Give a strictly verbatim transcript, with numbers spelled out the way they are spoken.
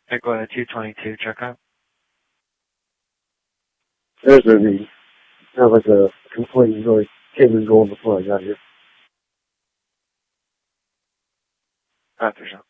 Echo at two twenty-two, check out. There's a, sounds like a complaint really came and going before I got here. After so.